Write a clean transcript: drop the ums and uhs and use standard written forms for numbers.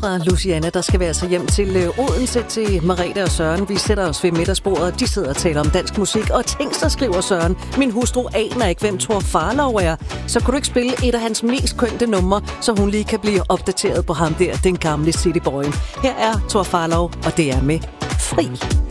fra Luciana, der skal vi altså hjem til Odense til Merete og Søren. Vi sætter os ved middagsbordet, de sidder og taler om dansk musik. Og tænk, så skriver Søren, min hustru aner ikke, hvem Thor Farlov er. Så kunne du ikke spille et af hans mest kønte numre, så hun lige kan blive opdateret på ham der, den gamle cityboyen. Her er Thor Farlov, og det er med Fri.